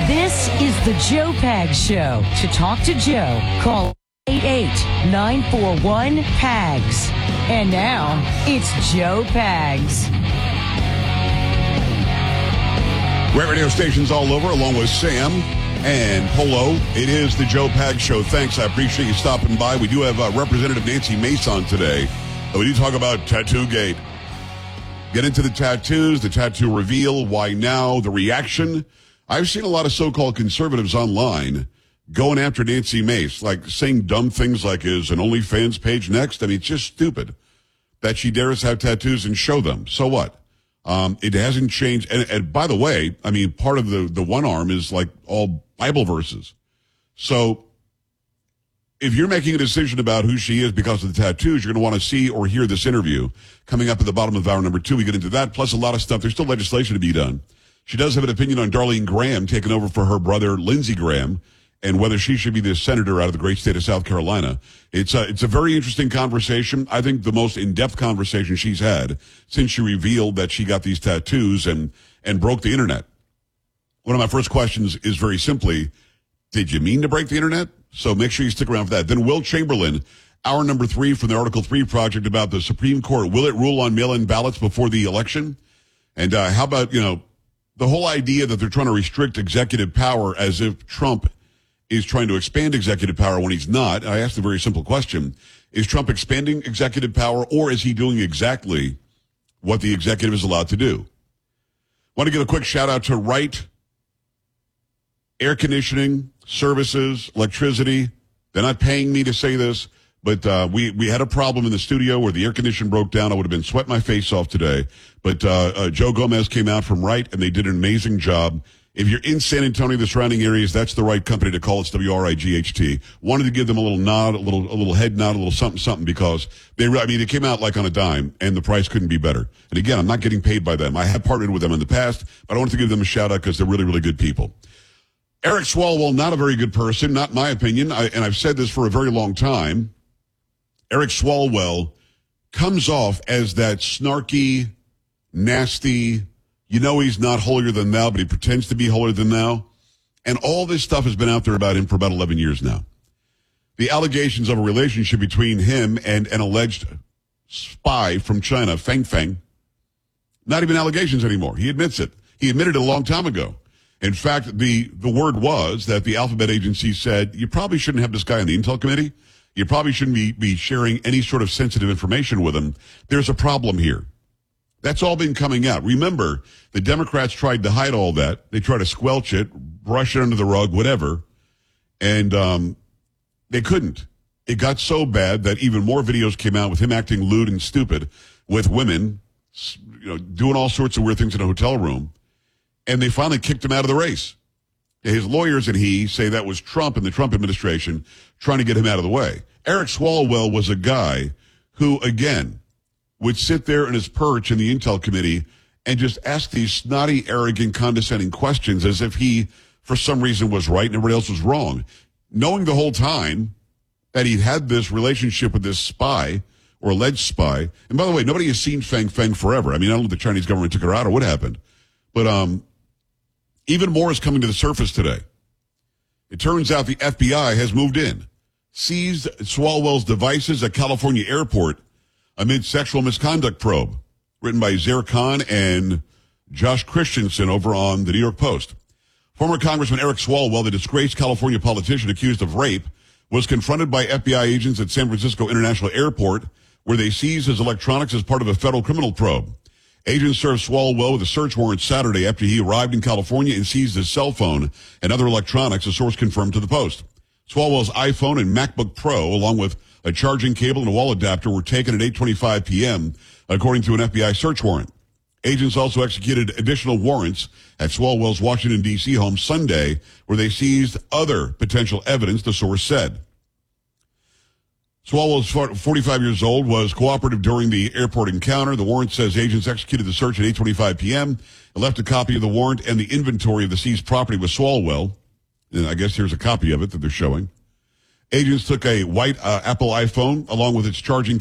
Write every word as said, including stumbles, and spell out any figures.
This is the Joe Pags Show. To talk to Joe, call eight eight nine four one P A G S. And now, it's Joe Pags. Great radio stations all over, along with Sam and Polo. It is the Joe Pags Show. Thanks. I appreciate you stopping by. We do have uh, Representative Nancy Mace on today. We do talk about Tattoo Gate. Get into the tattoos, the tattoo reveal, why now, the reaction. I've seen a lot of so-called conservatives online going after Nancy Mace, like saying dumb things like, is an OnlyFans page next? I mean, it's just stupid that she dares have tattoos and show them. So what? Um, it hasn't changed. And, and by the way, I mean, part of the, the one arm is like all Bible verses. So if you're making a decision about who she is because of the tattoos, you're going to want to see or hear this interview coming up at the bottom of hour number two. We get into that, plus a lot of stuff. There's still legislation to be done. She does have an opinion on Darlene Graham taking over for her brother, Lindsey Graham, and whether she should be the senator out of the great state of South Carolina. It's a, it's a very interesting conversation. I think the most in-depth conversation she's had since she revealed that she got these tattoos and, and broke the internet. One of my first questions is very simply, did you mean to break the internet? So make sure you stick around for that. Then Will Chamberlain, hour number three from the Article three Project about the Supreme Court. Will it rule on mail-in ballots before the election? And uh, how about, you know, the whole idea that they're trying to restrict executive power as if Trump is trying to expand executive power when he's not. I asked a very simple question. Is Trump expanding executive power, or is he doing exactly what the executive is allowed to do? Want to give a quick shout out to Wright Air Conditioning Services, Electricity. They're not paying me to say this, but uh, we, we had a problem in the studio where the air conditioner broke down. I would have been sweating my face off today. But uh, uh, Joe Gomez came out from Wright, and they did an amazing job. If you're in San Antonio, the surrounding areas, that's the right company to call. It's W R I G H T. Wanted to give them a little nod, a little a little head nod, a little something, something, because they, I mean, they came out like on a dime, and the price couldn't be better. And again, I'm not getting paid by them. I have partnered with them in the past, but I wanted to give them a shout out because they're really, really good people. Eric Swalwell, not a very good person, not my opinion, I, and I've said this for a very long time. Eric Swalwell comes off as that snarky, nasty, you know he's not holier than thou, but he pretends to be holier than thou. And all this stuff has been out there about him for about eleven years now. The allegations of a relationship between him and an alleged spy from China, Feng Feng, not even allegations anymore. He admits it. He admitted it a long time ago. In fact, the, the word was that the Alphabet agency said, you probably shouldn't have this guy on the Intel committee. You probably shouldn't be, be sharing any sort of sensitive information with him. There's a problem here. That's all been coming out. Remember, the Democrats tried to hide all that. They tried to squelch it, brush it under the rug, whatever. And um, they couldn't. It got so bad that even more videos came out with him acting lewd and stupid with women, you know, doing all sorts of weird things in a hotel room. And they finally kicked him out of the race. His lawyers and he say that was Trump and the Trump administration trying to get him out of the way. Eric Swalwell was a guy who, again, would sit there in his perch in the Intel committee and just ask these snotty, arrogant, condescending questions as if he, for some reason, was right and everybody else was wrong. Knowing the whole time that he'd had this relationship with this spy or alleged spy. And by the way, nobody has seen Feng Feng forever. I mean, I don't know if the Chinese government took her out or what happened. But um, even more is coming to the surface today. It turns out the F B I has moved in, seized Swalwell's devices at California Airport amid sexual misconduct probe, written by Zaire Khan and Josh Christensen over on the New York Post. Former Congressman Eric Swalwell, the disgraced California politician accused of rape, was confronted by F B I agents at San Francisco International Airport, where they seized his electronics as part of a federal criminal probe. Agents served Swalwell with a search warrant Saturday after he arrived in California and seized his cell phone and other electronics, a source confirmed to the Post. Swalwell's iPhone and MacBook Pro, along with a charging cable and a wall adapter, were taken at eight twenty-five p.m., according to an F B I search warrant. Agents also executed additional warrants at Swalwell's Washington, D C home Sunday, where they seized other potential evidence, the source said. Swalwell's forty-five years old, was cooperative during the airport encounter. The warrant says agents executed the search at eight twenty-five p.m. and left a copy of the warrant and the inventory of the seized property with Swalwell. And I guess here's a copy of it that they're showing. Agents took a white uh, Apple iPhone along with its charging